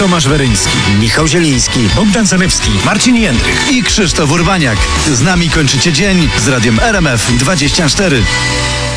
Tomasz Weryński, Michał Zieliński, Bogdan Zanewski, Marcin Jędrych i Krzysztof Urbaniak. Z nami kończycie dzień z radiem RMF24.